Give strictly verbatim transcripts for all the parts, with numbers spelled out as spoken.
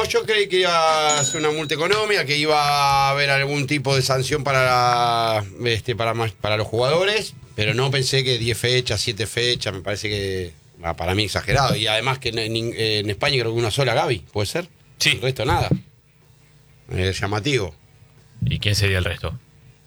yo creí que iba a ser una multa económica, que iba a haber algún tipo de sanción para, este, para, para los jugadores, pero no pensé que diez fechas, siete fechas, me parece que para mí exagerado. Y además que en, en España creo que una sola, Gaby, ¿puede ser? Sí. El resto nada. Es llamativo. ¿Y quién sería el resto?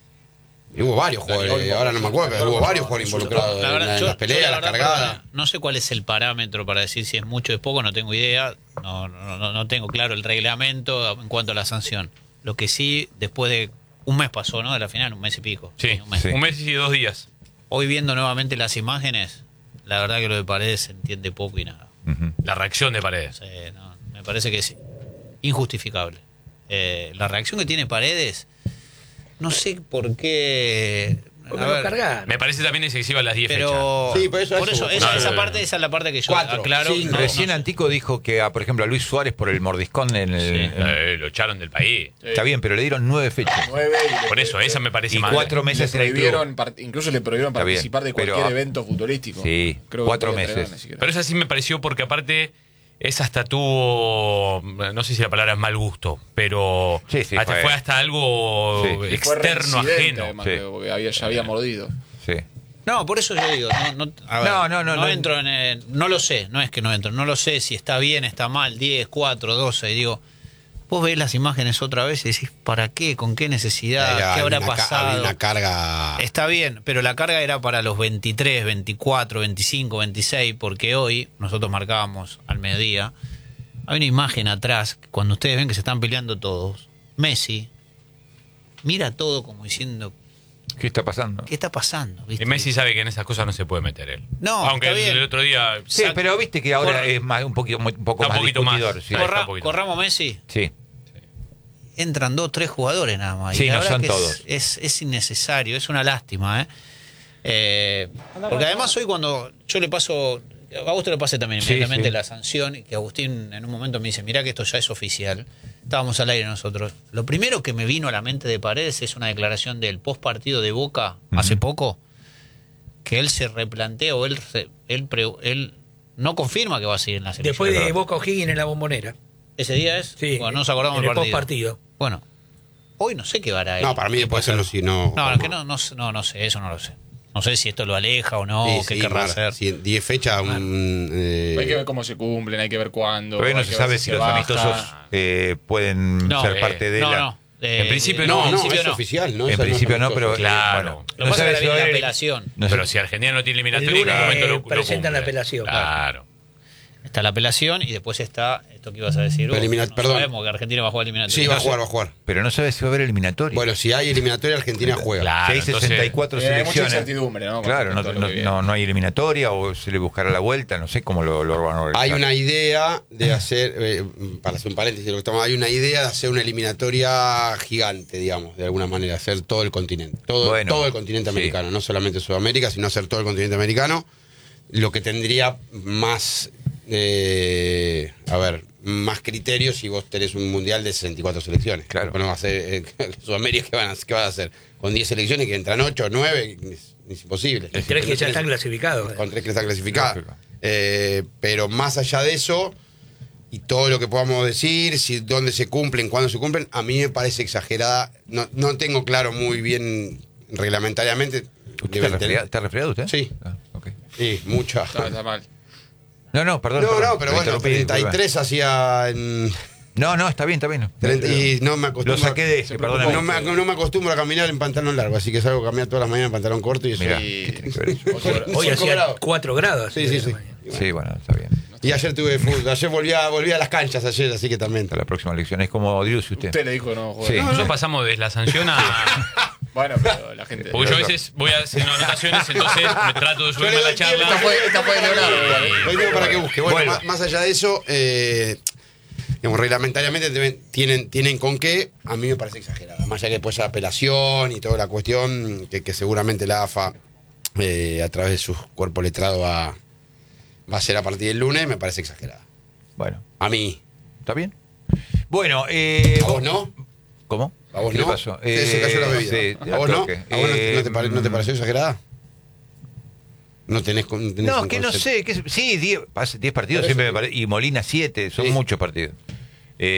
Y hubo varios jugadores, ahora no me acuerdo, pero hubo varios jugadores involucrados La verdad, en, en yo- las peleas, yo la las verdad, cargadas. perdona, no sé cuál es el parámetro para decir si es mucho o es poco, no tengo idea. No, no, no, no tengo claro el reglamento en cuanto a la sanción. Lo que sí, después de un mes pasó, ¿no? De la final, un mes y pico. Sí, un mes. Sí. un mes y dos días. Hoy viendo nuevamente las imágenes, la verdad que lo de Paredes se entiende poco y nada. Ujú. La reacción de Paredes. Sí, no, me parece que es injustificable. Eh, la reacción que tiene Paredes, no sé por qué. Porque a lo ver, cargaron. Me parece también excesiva a las diez fechas. pero Sí, por eso por eso- eso, esa, no, esa no, parte, no. esa es la parte que yo Cuatro, aclaro. cinco. no- Recién no- Antico dijo que, a, por ejemplo, a Luis Suárez por el mordiscón en el... Sí. en- Eh, lo echaron del país. Está bien, pero le dieron nueve fechas. nueve y le- Por eso, esa me parece Y mal. cuatro le meses en el club. prohibieron, part- incluso le prohibieron Está bien, participar de pero- cualquier evento futbolístico. Sí, Creo que cuatro podía meses. entregar, ni siquiera. Pero esa sí me pareció porque aparte esa hasta tuvo, no sé si la palabra es mal gusto, pero Sí, sí, hasta fue- fue, hasta algo Sí, sí. Fue externo, reincidente, ajeno. además, Sí. creo, porque había, ya había mordido. Sí. No, por eso yo digo, no, no, a ver, No, no, no, no. entro en el- no lo sé, no es que no entro, no lo sé si está bien, está mal, diez, cuatro, doce, y digo, vos ves las imágenes otra vez y decís, ¿para qué? ¿Con qué necesidad? Era ¿Qué habrá una ca- pasado? había una carga. Está bien, pero la carga era para los veintitrés, veinticuatro, veinticinco, veintiséis, porque hoy nosotros marcábamos al mediodía. Hay una imagen atrás, cuando ustedes ven que se están peleando todos. Messi mira todo como diciendo, ¿Qué está pasando? ¿qué está pasando? ¿Viste? Y Messi sabe que en esas cosas no se puede meter él. No, Aunque está el, bien. el otro día... Sí, sac- pero viste que ahora Corra- es más un poquito, un poco Está más un poquito más. discutidor. Sí. Ahí está Corra- un poquito. corramos Messi, Sí. entran dos, tres jugadores nada más. Sí, Y la no verdad son que todos. Es, es, es innecesario, es una lástima, ¿eh? Eh, porque además hoy cuando yo le paso, a vos te lo pasé también Sí, inmediatamente sí. la sanción, y que Agustín en un momento me dice, mirá que esto ya es oficial. Estábamos al aire nosotros. Lo primero que me vino a la mente de Paredes es una declaración del post partido de Boca hace poco, que él se replantea o él, se- él, pre- él no confirma que va a seguir en la selección. Después de Boca O'Higgins en la Bombonera. ¿Ese día es? Sí. Bueno, no nos acordamos en del el partido. postpartido. Bueno, hoy no sé qué hará él. No, para mí después eso no, si no. No, es que no, no, no, no sé, eso no lo sé. No sé si esto lo aleja o no, Sí, qué sí, querrá Mar, hacer. si en diez fechas, un, eh, Hay que ver cómo se cumplen, hay que ver cuándo. Todavía no hay se que sabe ver si se los baja. amistosos eh, pueden No, ser eh, parte de no, la... no. Eh, En principio no, en no, principio es no. oficial, ¿no? En Esa principio no, es pero... Claro. bueno, Lo que pasa es que sabe ahora si viene va a la haber- apelación. no sé- Pero si Argentina no tiene eliminatoria, El en algún lunes momento lo, lo presentan la cumple. apelación. Claro. Está la apelación y después está esto que ibas a decir. vos. Elimina- No perdón. sabemos que Argentina va a jugar eliminatoria. Sí, va a jugar, va a jugar. Pero no sabe si va a haber eliminatoria. Bueno, si hay eliminatoria, Argentina juega. Claro. si hay entonces- sesenta y cuatro Eh, hay mucha selecciones... incertidumbre, ¿no? Con Claro, no, respecto a lo no, que viene. no, no hay eliminatoria o se le buscará la vuelta, no sé cómo lo, lo van a organizar. Hay una idea de hacer, eh, para hacer un paréntesis, de lo que estamos- hay una idea de hacer una eliminatoria gigante, digamos, de alguna manera, hacer todo el continente, todo, Bueno, todo el continente sí. americano, no solamente Sudamérica, sino hacer todo el continente americano, lo que tendría más, eh, a ver, más criterios si vos tenés un mundial de sesenta y cuatro selecciones. Claro. Bueno, va a hacer, eh, Sudamérica, ¿qué van, a, ¿qué van a hacer? Con diez selecciones que entran ocho o nueve, es, es imposible. Y tres que ya están clasificados. Con tres que están clasificadas. Lógico. Eh, pero más allá de eso, y todo lo que podamos decir, si dónde se cumplen, cuándo se cumplen, a mí me parece exagerada. No, no tengo claro muy bien reglamentariamente. ¿Usted Deben ¿Está, tener- resfriado, ¿Está resfriado usted? Sí. Ah, ok. Sí, mucha. Está, está mal. No, no, perdón. No, perdón, no, pero lo bueno, interrumpí, treinta y tres hacía en. No, no, está bien, está bien. treinta y no me Lo acostumbro. saqué de ese, perdóname. No me, no me acostumbro a caminar en pantalón largo, así que salgo a caminar todas las mañanas en pantalón corto y eso. Mirá, Sí. ¿qué tiene que ver eso? Ocho- Hoy Cinco hacía grados. cuatro grados. Sí, sí, de la sí. mañana. Sí, bueno, está bien. Y ayer tuve fútbol, ayer volví a, volví a las canchas ayer, así que también. Hasta la próxima elección. Es como Driussi usted. Usted le dijo no jugar. Sí. Nosotros pasamos de la sanción a... Bueno, pero la gente. Porque yo a veces voy haciendo anotaciones, entonces me trato de subirme a la charla. Esta fue, esta fue de Leonardo. Lo digo para que busque. Bueno, Vuelva. más, más allá de eso, eh, digamos, reglamentariamente deben- tienen, tienen con qué, a mí me parece exagerada. Más allá que después la apelación y toda la cuestión, que, que seguramente la A F A, eh, a través de su cuerpo letrado, va, va a hacer a partir del lunes, me parece exagerada. Bueno, A mí. ¿está bien? Bueno, eh, ¿A vos no? ¿Cómo? ¿A vos ¿Qué no? le pasó? Se- se cayó la Eh, bebida. sí, ¿A vos al no? toque. ¿A vos no, te- no te, pare- no te Eh, pareció exagerada? No tenés, con- tenés No, un que no concepto. sé. Que, sí, diez partidos Por eso siempre me digo. parece. Y Molina siete, son Sí. muchos partidos.